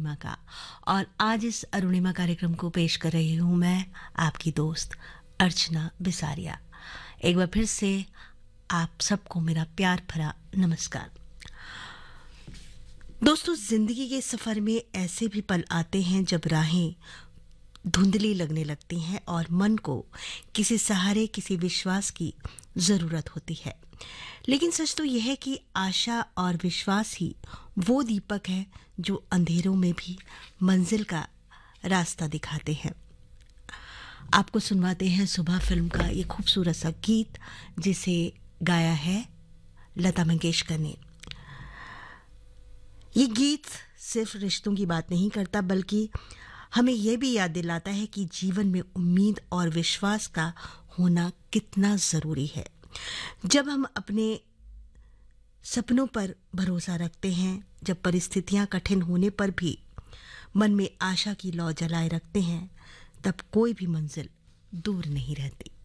अरुणिमा का। और आज इस अरुणिमा कार्यक्रम को पेश कर रही हूँ मैं, आपकी दोस्त अर्चना बिसारिया। एक बार फिर से आप सबको मेरा प्यार भरा नमस्कार। दोस्तों, जिंदगी के सफर में ऐसे भी पल आते हैं जब राहें धुंधली लगने लगती हैं और मन को किसी सहारे, किसी विश्वास की जरूरत होती है। लेकिन सच तो यह है कि आशा और विश्वास ही वो दीपक है जो अंधेरों में भी मंजिल का रास्ता दिखाते हैं। आपको सुनवाते हैं सुबह फिल्म का ये खूबसूरत सा गीत, जिसे गाया है लता मंगेशकर ने। ये गीत सिर्फ रिश्तों की बात नहीं करता, बल्कि हमें यह भी याद दिलाता है कि जीवन में उम्मीद और विश्वास का होना कितना जरूरी है। जब हम अपने सपनों पर भरोसा रखते हैं, जब परिस्थितियां कठिन होने पर भी मन में आशा की लौ जलाए रखते हैं, तब कोई भी मंजिल दूर नहीं रहती।